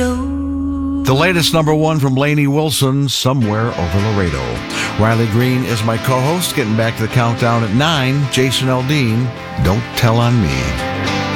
Laredo. The latest number one from Lainey Wilson, Somewhere Over Laredo. Riley Green is my co-host. Getting back to the countdown at 9, Jason Aldean, Don't Tell on Me.